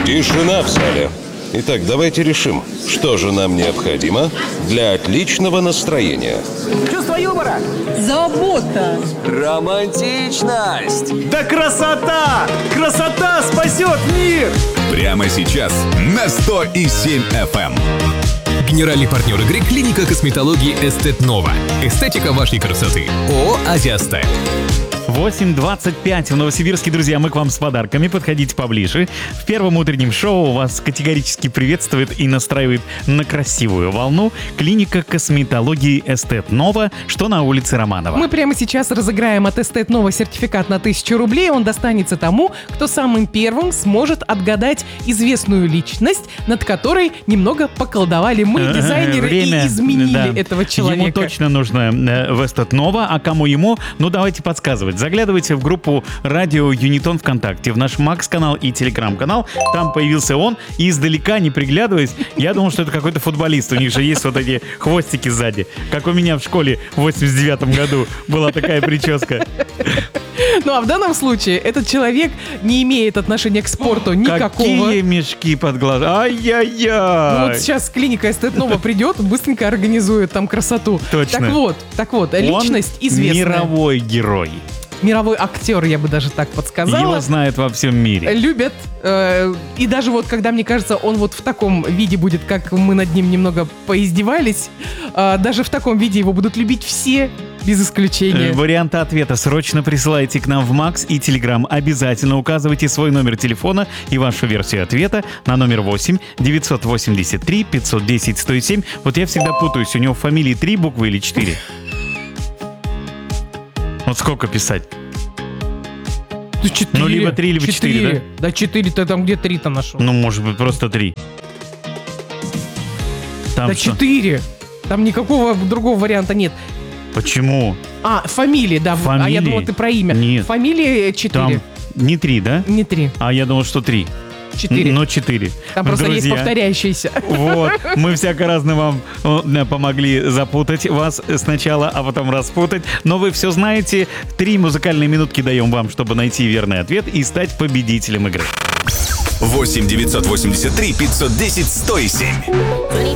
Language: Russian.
Тишина в зале. Итак, давайте решим, что же нам необходимо для отличного настроения. Чувство юмора. Забота. Романтичность. Да красота! Красота спасет мир! Прямо сейчас на 100,7 FM. Генеральный партнер игры — клиника косметологии Эстет Нова. Эстетика вашей красоты. ООО «Азиастайл». 8:25 в Новосибирске, друзья, мы к вам с подарками, подходите поближе. В первом утреннем шоу вас категорически приветствует и настраивает на красивую волну клиника косметологии Эстет Нова, что на улице Романова. Мы прямо сейчас разыграем от Эстет Нова сертификат на 1000 рублей. Он достанется тому, кто самым первым сможет отгадать известную личность, над которой немного поколдовали мы, дизайнеры, и изменили этого человека. Ему точно нужно в Эстет Нова, а кому ему? Ну, давайте подсказывать. Заглядывайте в группу Радио Юнитон ВКонтакте, в наш Макс-канал и Телеграм-канал. Там появился он, и издалека, не приглядываясь, я думал, что это какой-то футболист. У них же есть вот эти хвостики сзади. Как у меня в школе в 89-м году была такая прическа. Ну а в данном случае этот человек не имеет отношения к спорту никакого. Какие мешки под глаза. Ай-яй-яй. Ну вот сейчас клиника Эстет Нова придет, быстренько организует там красоту. Точно. Так вот, личность Он известная. мировой герой. Мировой актер, я бы даже так подсказала. Его знают во всем мире. Любят. И даже вот, когда, мне кажется, он вот в таком виде будет, как мы над ним немного поиздевались, даже в таком виде его будут любить все, без исключения. Варианты ответа срочно присылайте к нам в Макс и Телеграм. Обязательно указывайте свой номер телефона и вашу версию ответа на номер 8 983 510 107. Вот я всегда путаюсь, у него в фамилии 3 буквы или 4? Вот сколько писать? 4. Ну, либо 3, либо 4, да? Да 4, ты там где 3-то нашел? Ну, может быть, просто 3. Там Да что? 4. Там никакого другого варианта нет. Почему? Фамилия, да. А Фамилии? я думала, ты про имя. Нет. Фамилия 4. Там не 3, да? Не 3. А я думал, что 3. 4. Но 4. Там просто есть Друзья, повторяющиеся. Вот, мы всяко разно вам помогли запутать вас сначала, а потом распутать. Но вы все знаете. 3 музыкальные минутки даем вам, чтобы найти верный ответ и стать победителем игры. 8 983 510 107.